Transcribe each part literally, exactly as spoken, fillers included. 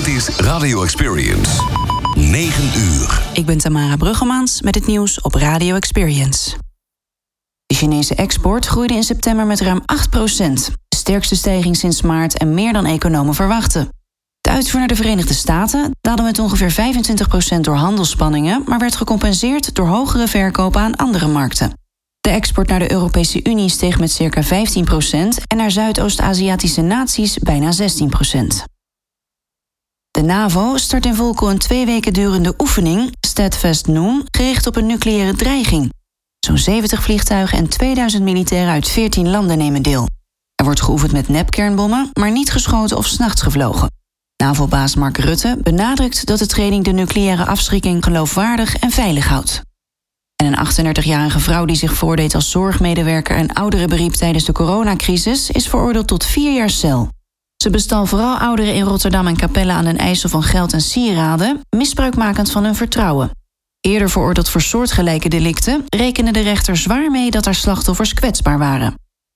Dit is Radio Experience. negen uur. Ik ben Tamara Bruggemans met het nieuws op Radio Experience. De Chinese export groeide in september met ruim acht procent. De sterkste stijging sinds maart en meer dan economen verwachten. De uitvoer naar de Verenigde Staten daalde met ongeveer vijfentwintig procent door handelsspanningen, maar werd gecompenseerd door hogere verkopen aan andere markten. De export naar de Europese Unie steeg met circa vijftien procent en naar Zuidoost-Aziatische naties bijna zestien procent. De NAVO start in Volkel een twee weken durende oefening, Steadfast Noon, gericht op een nucleaire dreiging. Zo'n zeventig vliegtuigen en tweeduizend militairen uit veertien landen nemen deel. Er wordt geoefend met nepkernbommen, maar niet geschoten of 's nachts gevlogen. NAVO-baas Mark Rutte benadrukt dat de training de nucleaire afschrikking geloofwaardig en veilig houdt. En een achtendertigjarige vrouw die zich voordeed als zorgmedewerker en ouderen beriep tijdens de coronacrisis is veroordeeld tot vier jaar cel. Ze bestal vooral ouderen in Rotterdam en Capelle aan den eisen van geld en sieraden, misbruikmakend van hun vertrouwen. Eerder veroordeeld voor soortgelijke delicten rekende de rechter zwaar mee dat haar slachtoffers kwetsbaar waren.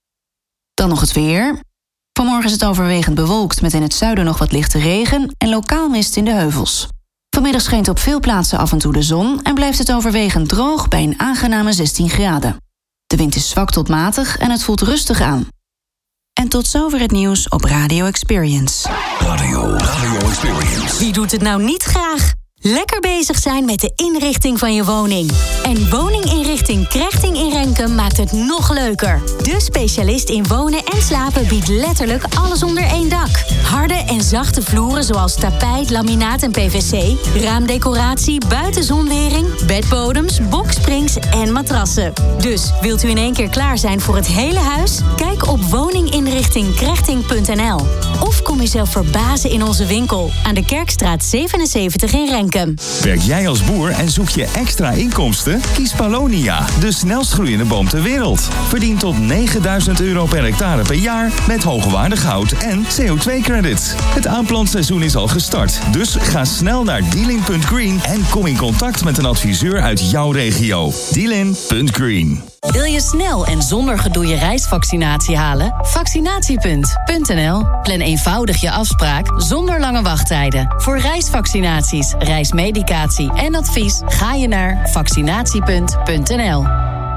Dan nog het weer. Vanmorgen is het overwegend bewolkt met in het zuiden nog wat lichte regen en lokaal mist in de heuvels. Vanmiddag schijnt op veel plaatsen af en toe de zon en blijft het overwegend droog bij een aangename zestien graden. De wind is zwak tot matig en het voelt rustig aan. En tot zover het nieuws op Radio Experience. Radio, Radio Experience. Wie doet het nou niet graag? Lekker bezig zijn met de inrichting van je woning. En woninginrichting Krechting in Renkum maakt het nog leuker. De specialist in wonen en slapen biedt letterlijk alles onder één dak. Harde en zachte vloeren zoals tapijt, laminaat en P V C, raamdecoratie, buitenzonwering, bedbodems, boksprings en matrassen. Dus wilt u in één keer klaar zijn voor het hele huis? Kijk op woninginrichting krechting punt n l. Of kom jezelf verbazen in onze winkel aan de Kerkstraat zevenenzeventig in Renkum. Werk jij als boer en zoek je extra inkomsten? Kies Palonia, de snelst groeiende boom ter wereld. Verdien tot negenduizend euro per hectare per jaar met hoogwaardig hout en C O twee credits. Het aanplantseizoen is al gestart, dus ga snel naar dealin punt green en kom in contact met een adviseur uit jouw regio. dealin punt green. Wil je snel en zonder gedoe je reisvaccinatie halen? Vaccinatiepunt punt n l. Plan eenvoudig je afspraak zonder lange wachttijden. Voor reisvaccinaties, reismedicatie en advies ga je naar vaccinatiepunt punt n l.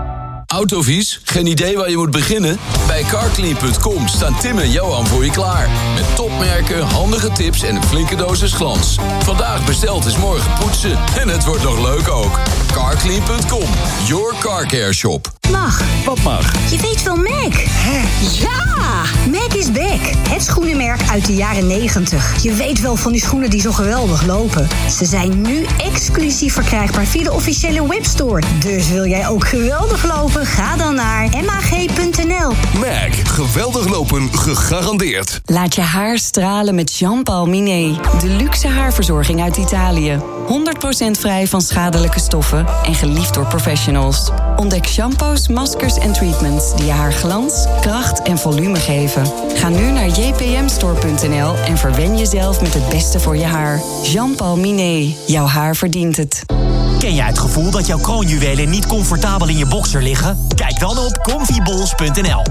Autovies? Geen idee waar je moet beginnen? Bij carclean punt com staan Tim en Johan voor je klaar. Met topmerken, handige tips en een flinke dosis glans. Vandaag besteld is morgen poetsen. En het wordt nog leuk ook. carclean punt com, your car care shop. Mag. Wat mag? Je weet wel Mac. Hè? Ja! Mac is back. Het schoenenmerk uit de jaren negentig. Je weet wel van die schoenen die zo geweldig lopen. Ze zijn nu exclusief verkrijgbaar via de officiële webstore. Dus wil jij ook geweldig lopen? Ga dan naar m a g punt n l. Mac, geweldig lopen, gegarandeerd. Laat je haar stralen met Jean-Paul Minet. De luxe haarverzorging uit Italië. honderd procent vrij van schadelijke stoffen en geliefd door professionals. Ontdek shampoos, maskers en treatments die je haar glans, kracht en volume geven. Ga nu naar j p m store punt n l en verwen jezelf met het beste voor je haar. Jean-Paul Minet, jouw haar verdient het. Ken jij het gevoel dat jouw kroonjuwelen niet comfortabel in je boxer liggen? Kijk dan op comfy balls punt n l.